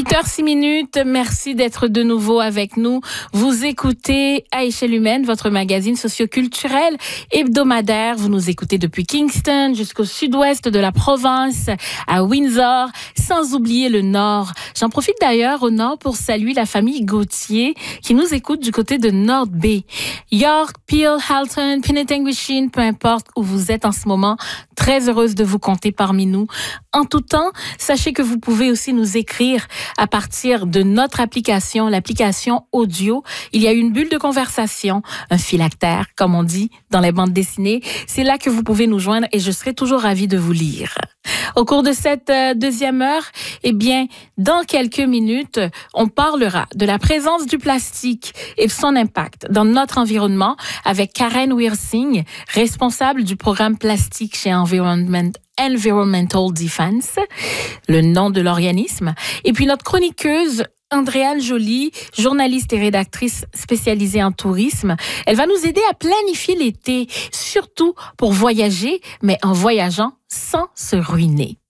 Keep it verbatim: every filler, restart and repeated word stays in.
huit heures six minutes, merci d'être de nouveau avec nous. Vous écoutez À échelle humaine, votre magazine socioculturel hebdomadaire. Vous nous écoutez depuis Kingston jusqu'au sud-ouest de la province, à Windsor, sans oublier le nord. J'en profite d'ailleurs au nord pour saluer la famille Gauthier qui nous écoute du côté de North Bay. York, Peel, Halton, Penetanguishene, peu importe où vous êtes en ce moment, très heureuse de vous compter parmi nous. En tout temps, sachez que vous pouvez aussi nous écrire à partir de notre application, l'application audio. Il y a une bulle de conversation, un phylactère, comme on dit dans les bandes dessinées. C'est là que vous pouvez nous joindre et je serai toujours ravie de vous lire. Au cours de cette euh, deuxième heure, eh bien, dans quelques minutes, on parlera de la présence du plastique et son impact dans notre environnement avec Karen Wirsing, responsable du programme plastique chez Environment Environmental Defense, le nom de l'organisme. Et puis notre chroniqueuse Andréane Joly, journaliste et rédactrice spécialisée en tourisme. Elle va nous aider à planifier l'été, surtout pour voyager, mais en voyageant sans se ruiner.